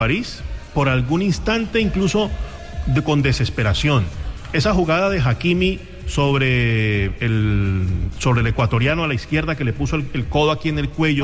París, por algún instante incluso con desesperación. Esa jugada de Hakimi sobre el ecuatoriano a la izquierda, que le puso el codo aquí en el cuello.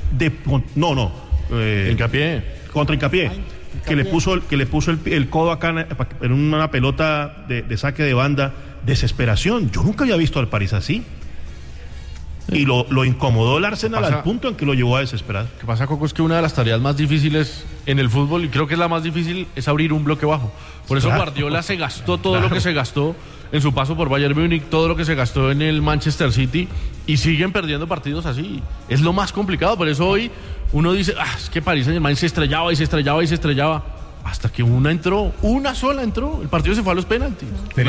Hincapié. Contra Hincapié. Que le puso el codo acá en una pelota de saque de banda. Desesperación. Yo nunca había visto al París así. Y lo incomodó el Arsenal al punto en que lo llevó a desesperar. Lo que pasa, Coco, es que una de las tareas más difíciles en el fútbol, y creo que es la más difícil, es abrir un bloque bajo. Por eso Guardiola se gastó todo lo que se gastó en su paso por Bayern Múnich, todo lo que se gastó en el Manchester City, y siguen perdiendo partidos así. Es lo más complicado. Por eso hoy uno dice, es que Paris Saint-Germain se estrellaba y se estrellaba y se estrellaba. Hasta que una sola entró, el partido se fue a los penaltis.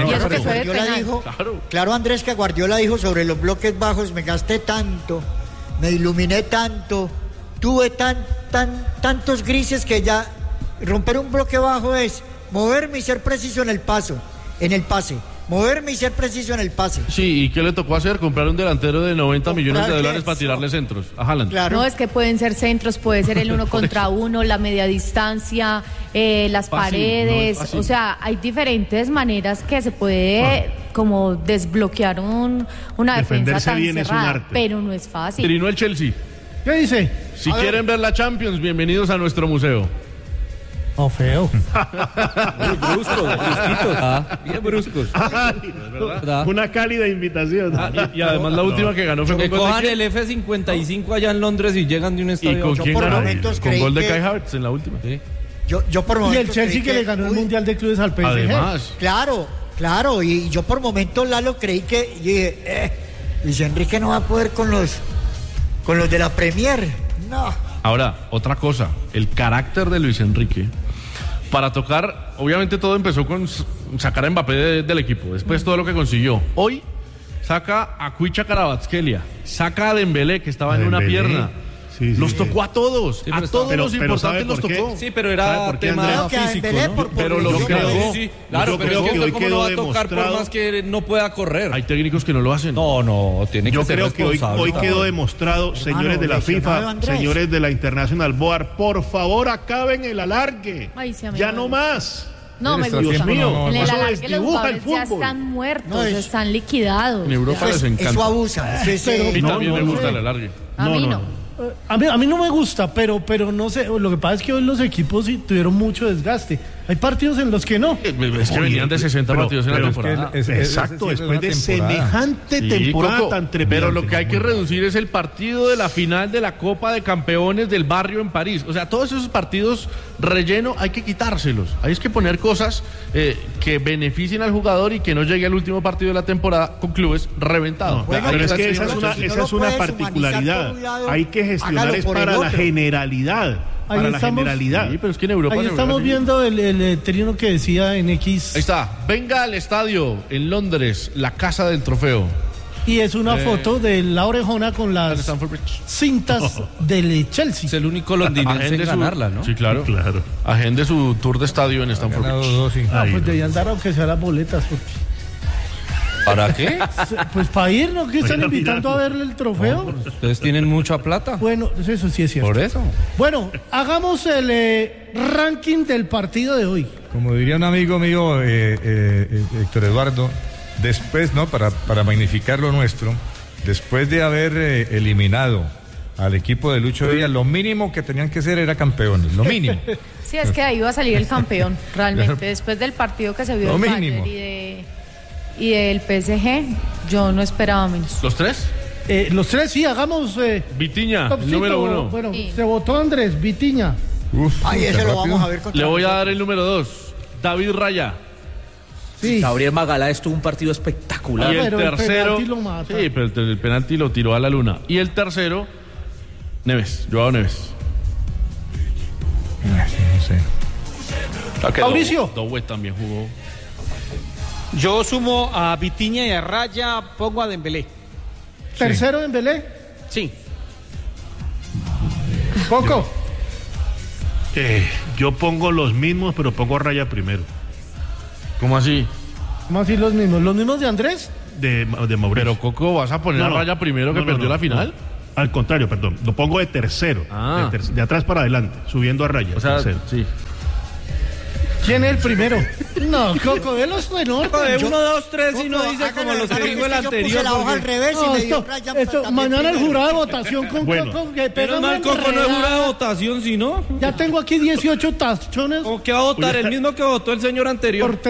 Claro, Andrés, que Guardiola dijo sobre los bloques bajos: me gasté tanto, me iluminé tanto, tuve tantos grises que ya romper un bloque bajo es moverme y ser preciso en el pase. Moverme y ser preciso en el pase. Sí, ¿y qué le tocó hacer? Comprar un delantero de 90 millones de dólares para tirarle centros a Haaland. Claro. No, es que pueden ser centros, puede ser el 1 contra 1, la media distancia, las paredes. O sea, hay diferentes maneras que se puede como desbloquear una defensa tan cerrada, pero no es fácil. Trinó el Chelsea. ¿Qué dice? Si quieren ver la Champions, bienvenidos a nuestro museo. Oh, feo. Muy bruscos, bien bruscos. Una cálida invitación. Y además la última que ganó fue que cojan el F-55 allá en Londres y llegan de un estadio. ¿Y con quién ganó? Con gol de Kai Havertz en la última. Sí. Yo por momentos. Y el Chelsea que le ganó el Mundial de Clubes al PSG. Además. Claro, y yo por momentos, Lalo, creí que Luis Enrique no va a poder con los de la Premier. No. Ahora, otra cosa, el carácter de Luis Enrique. Para tocar, obviamente todo empezó con sacar a Mbappé del equipo, después todo lo que consiguió. Hoy saca a Cuicha Kvaratskhelia, saca a Dembélé, que estaba en una pierna. Sí, los tocó a todos, a todos los importantes los tocó. Sí, pero era tema físico, ¿no? Pero lo creo. Claro, pero que hoy ¿cómo no va a tocar por más que no pueda correr? Hay técnicos que no lo hacen. No, tiene que ser responsable. Yo creo que hoy quedó demostrado, señores de la FIFA, señores de la International Board, por favor acaben el alargue. Ya no más. No, me gusta. Dios mío, en el eso alargue los jugadores ya están muertos, están liquidados. En Europa les encanta. Eso abusa. A mí también me gusta el alargue. A mí no. A mí no me gusta, pero no sé, lo que pasa es que hoy los equipos sí tuvieron mucho desgaste. Hay partidos en los que no. Es que venían de 60 partidos en la temporada. Exacto, después de semejante temporada tan tremenda. Pero lo que hay que reducir es el partido de la final de la Copa de Campeones del barrio en París. O sea, todos esos partidos relleno hay que quitárselos. Hay que poner cosas que beneficien al jugador y que no llegue al último partido de la temporada con clubes reventados. Pero es que esa es una particularidad. Hay que gestionar es para la generalidad. Para la generalidad. Sí, pero es que en Europa ahí estamos viendo el trino que decía en X. Ahí está. Venga al estadio en Londres, la casa del trofeo. Y es una foto de la orejona con las cintas del Chelsea. Es el único londinense en ganarla, ¿no? Sí, claro. Agende su tour de estadio en Stamford Bridge. Pues debían dar aunque sea las boletas. ¿Para qué? Pues para ir, ¿no? Que están invitando a verle el trofeo. No, ustedes tienen mucha plata. Bueno, eso sí es cierto. Por eso. Bueno, hagamos el ranking del partido de hoy. Como diría un amigo mío, Héctor Eduardo, después, ¿no? Para magnificar lo nuestro, después de haber eliminado al equipo de Lucho Díaz, lo mínimo que tenían que ser era campeones, lo mínimo. Sí, es que ahí iba a salir el campeón, realmente. Después del partido que se vio del Bayern y del PSG, yo no esperaba menos. ¿Los tres? Los tres, sí, hagamos... Vitinha, el número 1. Bueno, sí. Se votó Andrés, Vitinha. Ese lo vamos a ver. Le voy a dar el número 2, David Raya. Sí. Gabriel Magalhães tuvo un partido espectacular. Y el tercero... El lo mata. Sí, pero el penalti lo tiró a la luna. Y el tercero, Neves, Joao Neves. No sé. Mauricio. Doué también jugó. Yo sumo a Vitinha y a Raya, pongo a Dembélé. ¿Tercero Dembélé? Sí. Coco. Yo pongo los mismos, pero pongo a Raya primero. ¿Cómo así? ¿Cómo así los mismos? ¿Los mismos de Andrés? De Mauricio. Pero Coco, ¿vas a poner a Raya primero que perdió la final? Al contrario, perdón, lo pongo de tercero, de atrás para adelante, subiendo a raya. O sea, tercero. sí. ¿Quién es el primero? No, Cocodelo es menor. De 1, 2, 3 y no dice como los que dijo el Yo anterior. puse la hoja al revés y me dio raya. Mañana el jurado de votación con Bueno. Coco. Que Menos mal Coco no es jurado de votación, si no. Ya tengo aquí 18 tachones. ¿O qué va a votar? El mismo que votó el señor anterior.